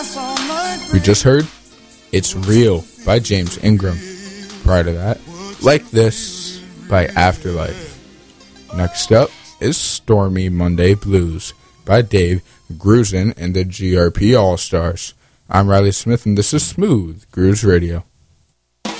We just heard It's Real by James Ingram. Prior to that, Like This by Afterlife. Next up is Stormy Monday Blues by Dave Grusin and the GRP All-Stars. I'm Riley Smith, and this is Smooth Grooves Radio.